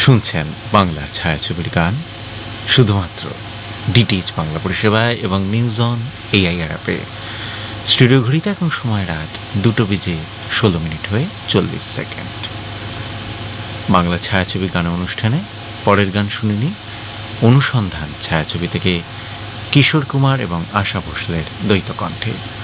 শুনছেন বাংলা ছায়াছবির গান শুধুমাত্র ডিটিএইচ বাংলা পরিষেবায় এবং নিউজ অন এআইআর অ্যাপে। স্টুডিও ঘড়িতে এখন সময় রাত 2:16 হয়ে 40 সেকেন্ড। বাংলা ছায়াছবি গান অনুষ্ঠানে পরের গান শুনিনি অনুসন্ধান ছায়াছবি থেকে কিশোর কুমার এবং আশা ভোসলের দ্বৈত কণ্ঠে।